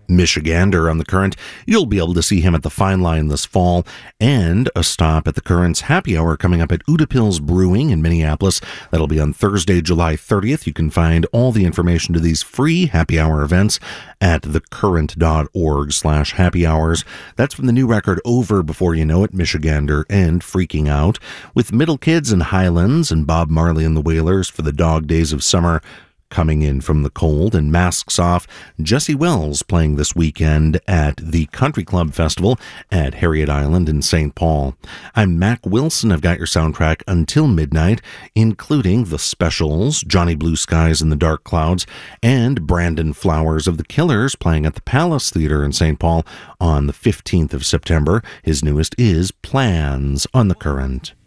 Michigander on the Current. You'll be able to see him at the Fine Line this fall, and a stop at the Current's Happy Hour coming up at Utapils Brewing in Minneapolis. That'll be on Thursday, July 30th. You can find all the information to these free happy hour events at thecurrent.org/happy hours. That's from the new record Over Before You Know It, Michigander and Freaking Out, with Middle Kids and Highlands and Bob Marley and the Wailers for the Dog Days of Summer. Coming in from the cold and Masks Off, Jesse Wells playing this weekend at the Country Club Festival at Harriet Island in St. Paul. I'm Mac Wilson. I've got your soundtrack until midnight, including The Specials, Johnny Blue Skies and the Dark Clouds, and Brandon Flowers of the Killers playing at the Palace Theater in St. Paul on the 15th of September. His newest is Plans on the Current.